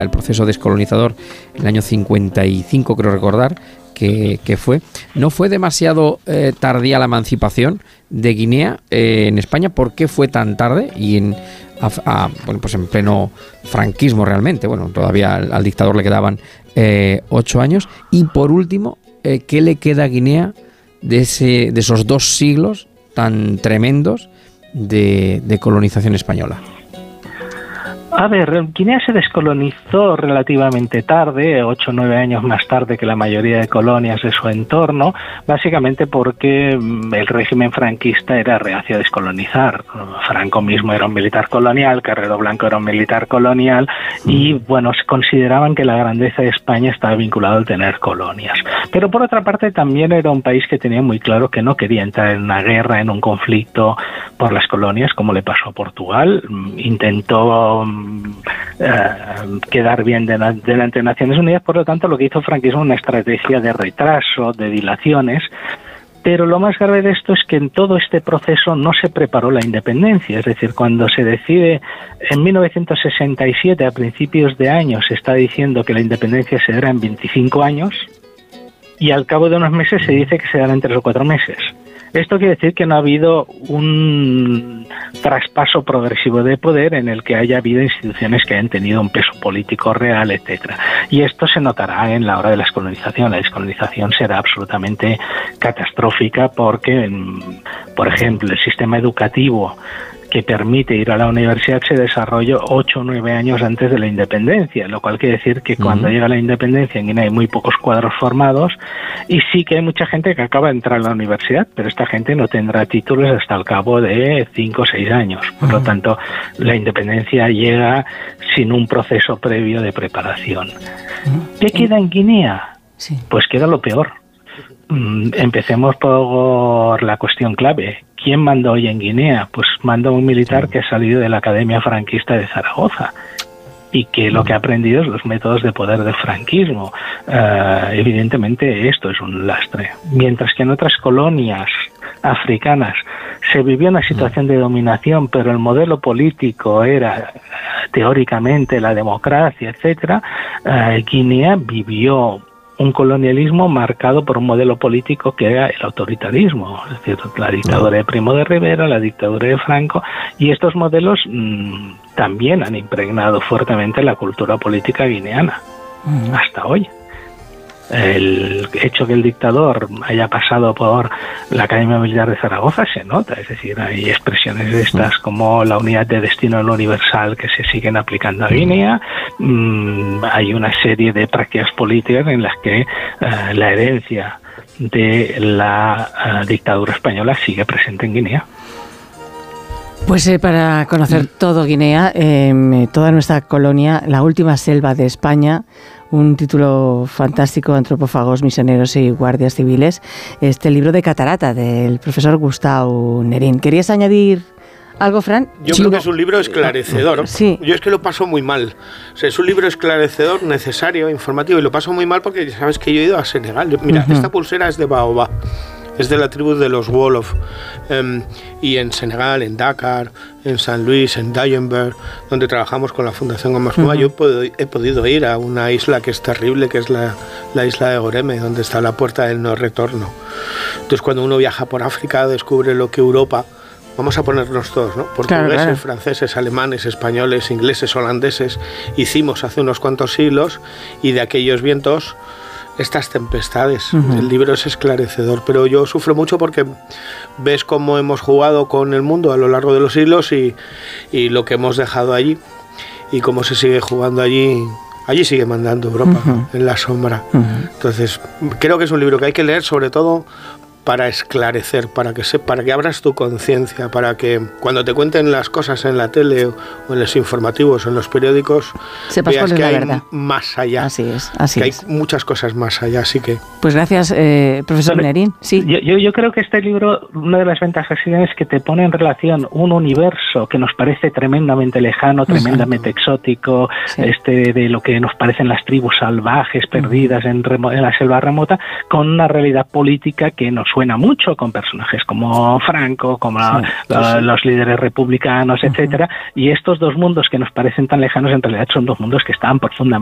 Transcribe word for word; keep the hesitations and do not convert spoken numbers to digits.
el proceso descolonizador en el año cincuenta y cinco, creo recordar, que, que fue. ¿No fue demasiado eh, tardía la emancipación de Guinea eh, en España? ¿Por qué fue tan tarde? Y en, a, a, bueno, pues en pleno franquismo realmente. Bueno, todavía al, al dictador le quedaban eh, ocho años. Y por último, eh, ¿qué le queda a Guinea de, ese, de esos dos siglos tan tremendos de, de colonización española? A ver, Guinea se descolonizó relativamente tarde, ocho o nueve años más tarde que la mayoría de colonias de su entorno, básicamente porque el régimen franquista era reacio a descolonizar. Franco mismo era un militar colonial, Carrero Blanco era un militar colonial, y bueno, se consideraban que la grandeza de España estaba vinculada al tener colonias. Pero por otra parte también era un país que tenía muy claro que no quería entrar en una guerra, en un conflicto por las colonias, como le pasó a Portugal. Intentó Uh, quedar bien de, delante de Naciones Unidas, por lo tanto lo que hizo el franquismo una estrategia de retraso, de dilaciones, pero lo más grave de esto es que en todo este proceso no se preparó la independencia, es decir, cuando se decide en mil novecientos sesenta y siete, a principios de año, se está diciendo que la independencia se dará en veinticinco años y al cabo de unos meses se dice que se dará en tres o cuatro meses. Esto quiere decir que no ha habido un traspaso progresivo de poder en el que haya habido instituciones que hayan tenido un peso político real, etcétera. Y esto se notará en la hora de la descolonización. La descolonización será absolutamente catastrófica porque, por ejemplo, el sistema educativo que permite ir a la universidad se desarrolló ocho o nueve años antes de la independencia, lo cual quiere decir que cuando uh-huh. llega la independencia en Guinea hay muy pocos cuadros formados y sí que hay mucha gente que acaba de entrar a la universidad, pero esta gente no tendrá títulos hasta el cabo de cinco o seis años. Por uh-huh. lo tanto, la independencia llega sin un proceso previo de preparación. Uh-huh. ¿Qué queda en Guinea? Sí. Pues queda lo peor. Empecemos por la cuestión clave. ¿Quién manda hoy en Guinea? Pues manda un militar que ha salido de la Academia Franquista de Zaragoza y que lo que ha aprendido es los métodos de poder del franquismo. Uh, evidentemente esto es un lastre. Mientras que en otras colonias africanas se vivió una situación de dominación, pero el modelo político era teóricamente la democracia, etcétera, uh, Guinea vivió un colonialismo marcado por un modelo político que era el autoritarismo, es decir, la dictadura de Primo de Rivera, la dictadura de Franco, y estos modelos mmm, también han impregnado fuertemente la cultura política guineana, uh-huh. hasta hoy. El hecho que el dictador haya pasado por la Academia Militar de Zaragoza se nota, es decir, hay expresiones de estas como la unidad de destino no universal que se siguen aplicando a Guinea. Mm, hay una serie de prácticas políticas en las que uh, la herencia de la uh, dictadura española sigue presente en Guinea. Pues eh, para conocer todo Guinea, eh, toda nuestra colonia, la última selva de España, un título fantástico, Antropófagos, Misioneros y Guardias Civiles, este libro de Catarata del profesor Gustau Nerín. ¿Querías añadir algo, Fran? Yo sí, creo no. que es un libro esclarecedor. Sí. Yo es que lo paso muy mal. O sea, es un libro esclarecedor, necesario, informativo, y lo paso muy mal porque sabes que yo he ido a Senegal. Mira, uh-huh. esta pulsera es de Baobab. Es de la tribu de los Wolof, um, y en Senegal, en Dakar, en San Luis, en Duyenberg, donde trabajamos con la Fundación Gomasuma, uh-huh. yo he podido, he podido ir a una isla que es terrible, que es la, la isla de Goreme, donde está la puerta del no retorno. Entonces, cuando uno viaja por África, descubre lo que Europa, vamos a ponernos todos, ¿no? Portugueses, claro, claro. franceses, alemanes, españoles, ingleses, holandeses, hicimos hace unos cuantos siglos, y de aquellos vientos estas tempestades. Uh-huh. El libro es esclarecedor, pero yo sufro mucho porque ves cómo hemos jugado con el mundo a lo largo de los siglos y, y lo que hemos dejado allí y cómo se sigue jugando allí. Allí sigue mandando Europa, uh-huh. en la sombra. Uh-huh. Entonces, creo que es un libro que hay que leer, sobre todo para esclarecer, para que se, para que abras tu conciencia, para que cuando te cuenten las cosas en la tele o en los informativos o en los periódicos, sepas veas cuál es que la hay verdad. Más allá. Así es, así que es. hay muchas cosas más allá, así que... Pues gracias, eh, profesor Pero, Nerín. Sí. Yo, yo, yo creo que este libro, una de las ventajas es que te pone en relación un universo que nos parece tremendamente lejano, tremendamente Exacto. exótico, sí. este de lo que nos parecen las tribus salvajes perdidas uh-huh. en, remo, en la selva remota, con una realidad política que nos suena mucho con personajes como Franco, como sí, la, sí, sí. los líderes republicanos, etcétera, uh-huh. y estos dos mundos que nos parecen tan lejanos en realidad son dos mundos que estaban profundamente